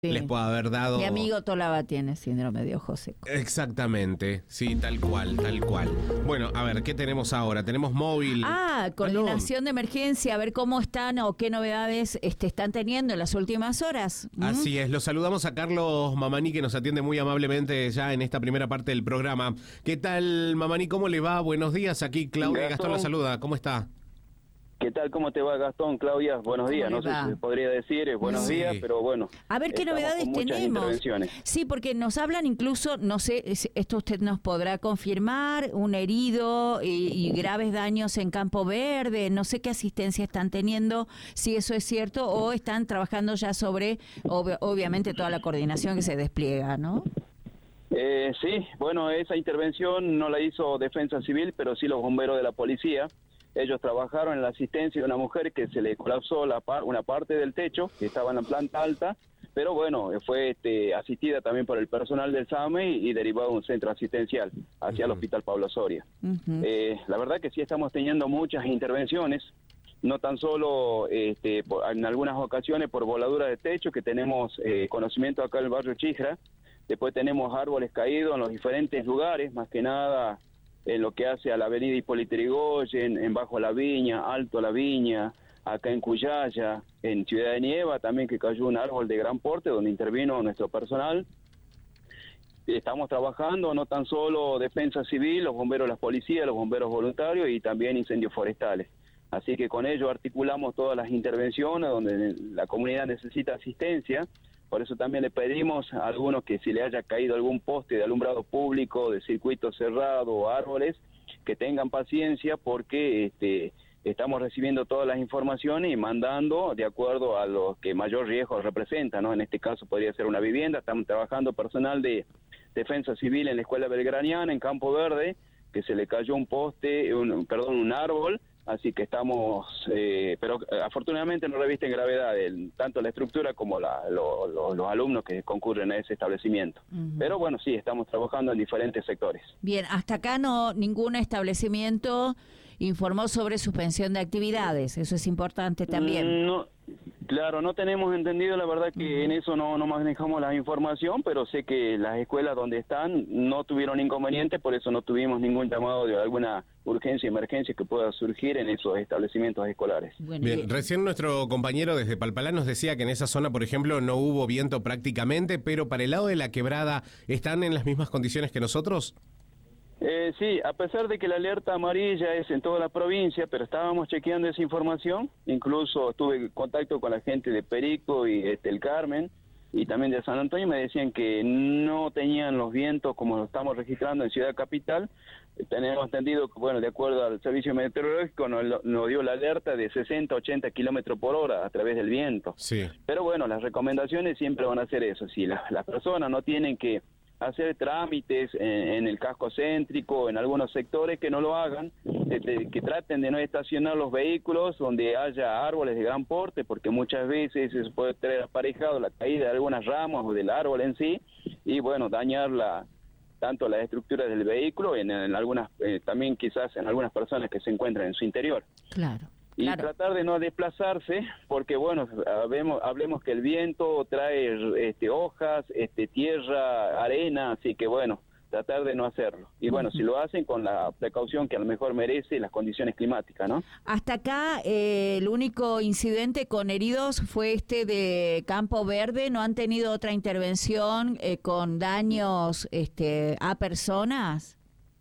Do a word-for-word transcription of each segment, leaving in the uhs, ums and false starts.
Sí. Les puede haber dado... Mi amigo Tolaba tiene síndrome de ojo seco. Exactamente, sí, tal cual, tal cual. Bueno, a ver, ¿qué tenemos ahora? Tenemos móvil. Ah, coordinación Ah, no. de emergencia, a ver cómo están o qué novedades este, están teniendo en las últimas horas. ¿Mm? Así es, los saludamos a Carlos Mamani, que nos atiende muy amablemente ya en esta primera parte del programa. ¿Qué tal, Mamani? ¿Cómo le va? Buenos días, aquí Claudia Gastón, Gastón la saluda. ¿Cómo está? ¿Qué tal? ¿Cómo te va, Gastón? Claudia, buenos días. No va? sé si se podría decir eh, buenos Sí. días, pero bueno. A ver qué novedades con muchas tenemos. intervenciones. Sí, porque nos hablan incluso, no sé, esto usted nos podrá confirmar, un herido y, y graves daños en Campo Verde. No sé qué asistencia están teniendo, si eso es cierto, o están trabajando ya sobre, ob- obviamente, toda la coordinación que se despliega, ¿no? Eh, sí, bueno, esa intervención no la hizo Defensa Civil, pero sí los bomberos de la policía. Ellos trabajaron en la asistencia de una mujer que se le colapsó la par una parte del techo, que estaba en la planta alta, pero bueno, fue este, asistida también por el personal del SAME y, y derivado a un centro asistencial hacia Uh-huh. el Hospital Pablo Soria. Uh-huh. eh, la verdad que sí estamos teniendo muchas intervenciones, no tan solo este, por, en algunas ocasiones por voladura de techo, que tenemos eh, conocimiento acá en el barrio Chijra. Después tenemos árboles caídos en los diferentes lugares, más que nada en lo que hace a la avenida Hipólito Yrigoyen, en Bajo la Viña, Alto la Viña, acá en Cuyaya, en Ciudad de Nieva también, que cayó un árbol de gran porte donde intervino nuestro personal. Estamos trabajando no tan solo Defensa Civil, los bomberos de la policía, los bomberos voluntarios y también incendios forestales. Así que con ello articulamos todas las intervenciones donde la comunidad necesita asistencia. Por eso también le pedimos a algunos que si le haya caído algún poste de alumbrado público, de circuito cerrado o árboles, que tengan paciencia porque este, estamos recibiendo todas las informaciones y mandando de acuerdo a lo que mayor riesgo representa, ¿no? En este caso podría ser una vivienda. Estamos trabajando personal de Defensa Civil en la Escuela Belgraniana, en Campo Verde, que se le cayó un poste, un, perdón, un árbol. Así que estamos, eh, pero afortunadamente no revisten gravedad el, tanto la estructura como la, lo, lo, los alumnos que concurren a ese establecimiento. Uh-huh. Pero bueno, sí, estamos trabajando en diferentes sectores. Bien, hasta acá no ningún establecimiento informó sobre suspensión de actividades, eso es importante también. No, claro, no tenemos entendido, la verdad que uh-huh. en eso no, no manejamos la información, pero sé que las escuelas donde están no tuvieron inconveniente, por eso no tuvimos ningún llamado de alguna urgencia, emergencia que pueda surgir en esos establecimientos escolares. Bueno, bien, recién nuestro compañero desde Palpalá nos decía que en esa zona, por ejemplo, no hubo viento prácticamente, pero para el lado de la quebrada, ¿están en las mismas condiciones que nosotros? Eh, sí, a pesar de que la alerta amarilla es en toda la provincia, pero estábamos chequeando esa información, incluso tuve contacto con la gente de Perico y este, el Carmen, y también de San Antonio, me decían que no tenían los vientos como lo estamos registrando en Ciudad Capital. Tenemos entendido que, bueno, de acuerdo al servicio meteorológico, nos, nos dio la alerta de sesenta, ochenta kilómetros por hora a través del viento. Sí. Pero bueno, las recomendaciones siempre van a ser eso. Si la, las personas no tienen que hacer trámites en, en el casco céntrico, en algunos sectores, que no lo hagan, este, que traten de no estacionar los vehículos donde haya árboles de gran porte, porque muchas veces se puede traer aparejado la caída de algunas ramas o del árbol en sí, y bueno, dañar la, tanto las estructuras del vehículo, en, en algunas eh, también quizás en algunas personas que se encuentran en su interior. Claro. Y claro. tratar de no desplazarse, porque bueno, hablemos, hablemos que el viento trae este, hojas, este, tierra, arena, así que bueno, tratar de no hacerlo. Y bueno, uh-huh. si lo hacen con la precaución que a lo mejor merece las condiciones climáticas, ¿no? Hasta acá eh, el único incidente con heridos fue este de Campo Verde. ¿No han tenido otra intervención eh, con daños este, a personas?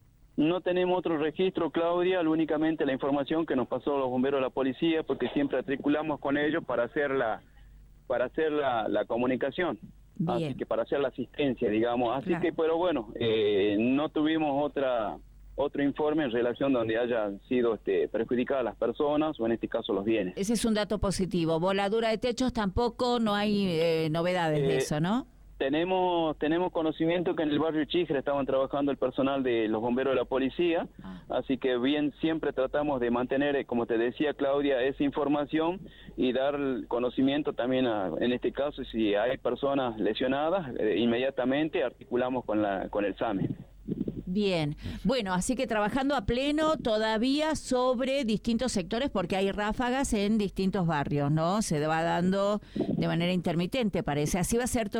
No tenemos otro registro, Claudia, únicamente la información que nos pasó los bomberos de la policía, porque siempre articulamos con ellos para hacer la, para hacer la, la comunicación. Bien. Así que para hacer la asistencia, digamos. Así claro. que, pero bueno, eh, no tuvimos otra otro informe en relación donde hayan sido este, perjudicadas las personas o en este caso los bienes. Ese es un dato positivo. Voladura de techos tampoco, no hay eh, novedades eh, de eso, ¿no? Tenemos tenemos conocimiento que en el barrio Chijra estaban trabajando el personal de los bomberos de la policía, ah. así que bien siempre tratamos de mantener, como te decía Claudia, esa información y dar conocimiento también a, en este caso, si hay personas lesionadas, eh, inmediatamente articulamos con la con el SAME. Bien, bueno, así que trabajando a pleno todavía sobre distintos sectores porque hay ráfagas en distintos barrios, ¿no? Se va dando de manera intermitente, parece. Así va a ser todo.